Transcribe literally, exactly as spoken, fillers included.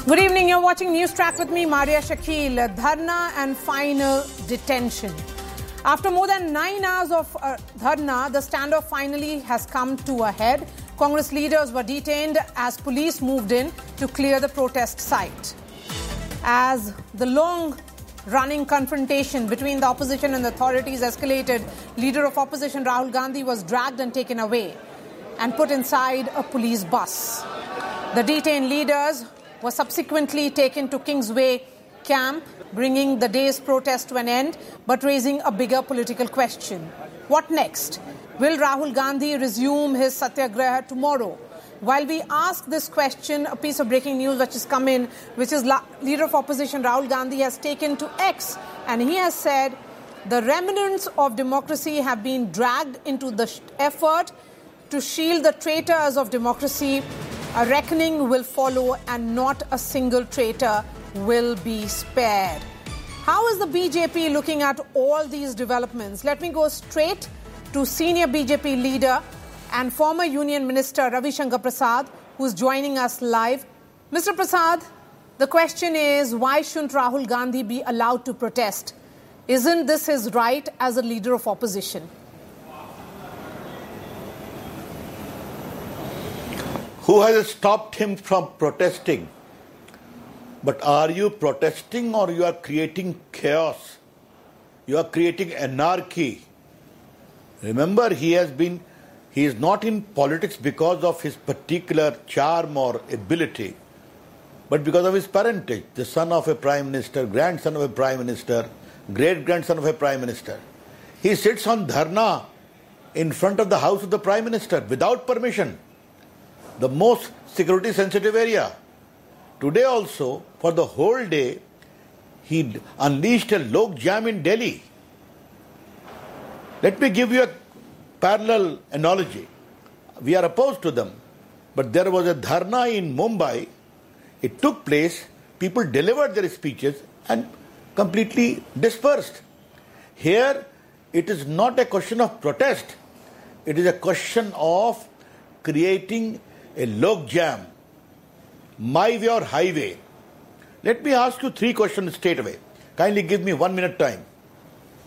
Good evening. You're watching News Track with me, Maria Shakil. Dharna and final detention. After more than nine hours of uh, dharna, the standoff finally has come to a head. Congress leaders were detained as police moved in to clear the protest site. As the long-running confrontation between the opposition and the authorities escalated, leader of opposition Rahul Gandhi was dragged and taken away and put inside a police bus. The detained leaders were subsequently taken to Kingsway camp, bringing the day's protest to an end, but raising a bigger political question. What next? Will Rahul Gandhi resume his satyagraha tomorrow? While we ask this question, a piece of breaking news which has come in, which is la- leader of opposition Rahul Gandhi has taken to X, and he has said the remnants of democracy have been dragged into the sh- effort to shield the traitors of democracy. A reckoning will follow and not a single traitor will be spared. How is the B J P looking at all these developments? Let me go straight to senior B J P leader and former Union Minister Ravi Shankar Prasad, who's joining us live. Mister Prasad, the question is, why shouldn't Rahul Gandhi be allowed to protest? Isn't this his right as a leader of opposition? Who has stopped him from protesting? But are you protesting or you are creating chaos? You are creating anarchy. Remember, he has been, he is not in politics because of his particular charm or ability, but because of his parentage, the son of a prime minister, grandson of a prime minister, great-grandson of a prime minister. He sits on dharna in front of the house of the prime minister without permission, the most security-sensitive area. Today also, for the whole day, he unleashed a log jam in Delhi. Let me give you a parallel analogy. We are opposed to them, but there was a dharna in Mumbai. It took place, people delivered their speeches and completely dispersed. Here, it is not a question of protest. It is a question of creating a log jam, my way or highway. Let me ask you three questions straight away. Kindly give me one minute time.